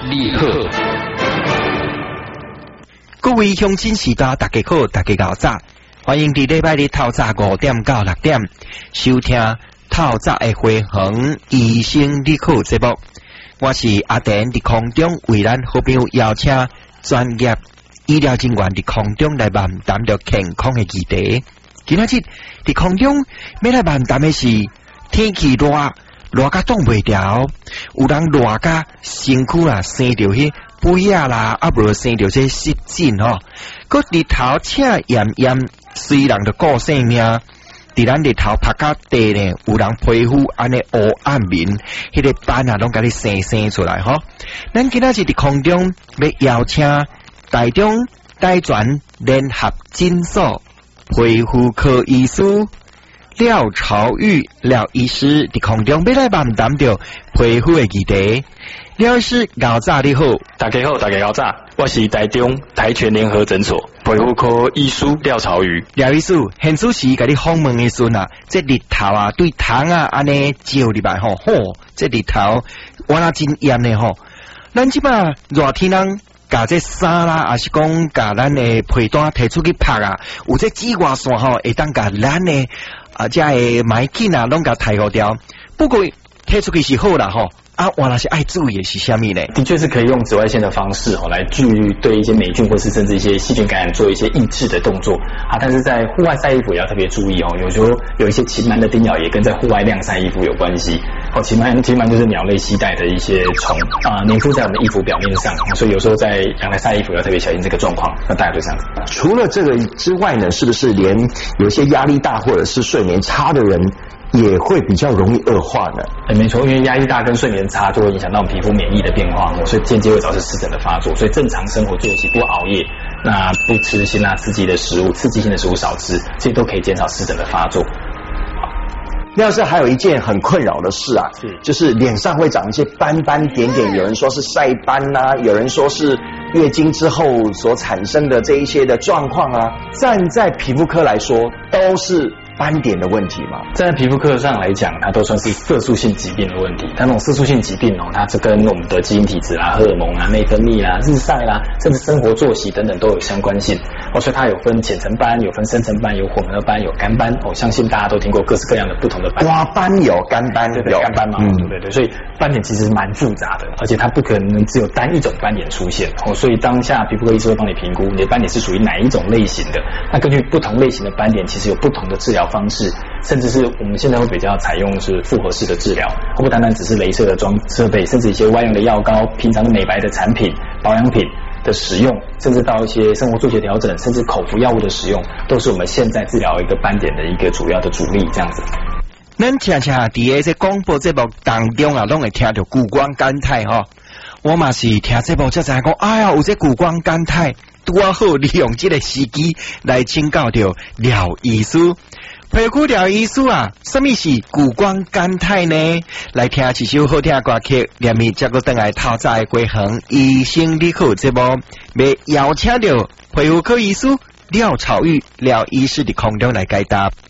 你好， 各位乡亲时代大家好，大家早，欢迎伫礼拜日透早5点到6点收听透早的回恒医生你好节目。我是阿田，伫空中为咱好朋友邀请专业医疗人员伫空中来漫谈着健康的议题。今仔日伫空中要来漫谈的是天气热甲挡袂牢，有人热甲身躯啦生着迄肥啊啦，啊无生着这湿疹吼，佮日头赤炎炎，虽然着顾性命，伫咱日头晒甲地呢，有人皮肤安尼黑暗面，迄个斑啊拢甲你生出来吼。咱今仔日伫空中要邀请台中大专联合诊所皮肤科医师廖朝玉廖医师伫空中要来漫谈着皮肤的议题。廖医师早早你好， 大家好，大家早，我是台中台全联合诊所皮肤科医师廖朝宇。 廖医师，现主时甲你访问的时阵啊，这日头啊对窗啊安尼照入来吼，这日头我那真炎呢吼。咱即摆热天人甲这衫啦，还是讲甲咱的被单摕出去晒啊，有这紫外线吼，会当甲咱的这个霾菌啊，拢甲太好掉。不过摕出去是好啦吼。啊，我那是爱注意的是虾米呢？ 的确是可以用紫外线的方式来对一些霉菌或是甚至一些细菌感染做一些抑制的动作啊。但是在户外晒衣服也要特别注意哦，有时候有一些禽螨的叮咬也跟在户外晾晒衣服有关系。禽螨就是鸟类携带的一些虫啊，粘附在我们衣服表面上，所以有时候在阳台晒衣服要特别小心这个状况。那大概就这样子。 除了这个之外呢，是不是连有些压力大或者是睡眠差的人也会比较容易恶化呢？ 没错，因为压力大跟睡眠差就会影响到我们皮肤免疫的变化，所以间接会导致湿疹的发作。所以正常生活作息，不熬夜，那不吃辛辣刺激的食物，刺激性的食物少吃，这些都可以减少湿疹的发作。 廖医师还有一件很困扰的事啊，就是脸上会长一些斑斑点点，有人说是晒斑啊，有人说是月经之后所产生的这一些的状况啊，站在皮肤科来说都是斑点的问题嘛。 在皮肤科上来讲，它都算是色素性疾病的问题。它那种色素性疾病它是跟我们的基因体质啦、荷尔蒙啊、内分泌啦、日晒啦，甚至生活作息等等都有相关性。所以它有分浅层斑，有分深层斑，有混合斑，有干斑。相信大家都听过各式各样的不同的斑。 刮斑有，干斑有，干斑嘛，对。所以斑点其实蛮复杂的，而且它不可能只有单一种斑点出现。所以当下皮肤科医师会帮你评估你的斑点是属于哪一种类型的。那根据不同类型的斑点，其实有不同的治疗方式，甚至是我们现在会比较采用是复合式的治疗，不单单只是雷射的设备，甚至一些外用的药膏、平常的美白的产品、保养品的使用，甚至到一些生活作息调整，甚至口服药物的使用，都是我们现在治疗一个斑点的一个主要的主力。这样子， 咱常常伫个广播节目当中啊，拢会听到谷胱甘肽吼。我嘛是听节目才知讲，哎呀，有这谷胱甘肽，拄好利用这个时机来请教到廖医师。皮肤廖医师啊，什么是谷胱甘肽呢？来听一首好听的歌曲，连面接个等来透早的归恒医生你好节目，要邀请到皮肤科医师廖朝玉廖医师的空中来解答。